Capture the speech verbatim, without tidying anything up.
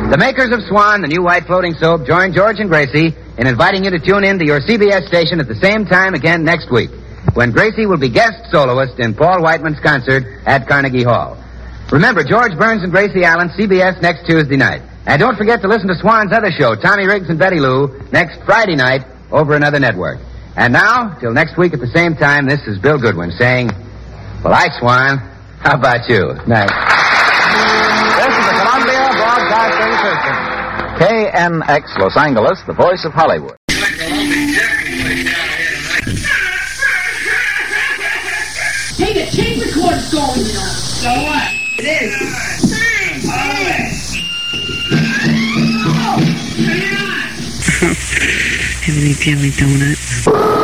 The makers of Swan, the new white floating soap, join George and Gracie in inviting you to tune in to your C B S station at the same time again next week, when Gracie will be guest soloist in Paul Whiteman's concert at Carnegie Hall. Remember, George Burns and Gracie Allen, C B S next Tuesday night. And don't forget to listen to Swan's other show, Tommy Riggs and Betty Lou, next Friday night over another network. And now, till next week at the same time, this is Bill Goodwin saying, well, I, Swan, how about you? Night. This is the Columbia Broadcasting System. K N X Los Angeles, the voice of Hollywood. Hey, the tape recorder's going, you know. So what? It is. All right. Oh, turn it on. Have any jelly donuts?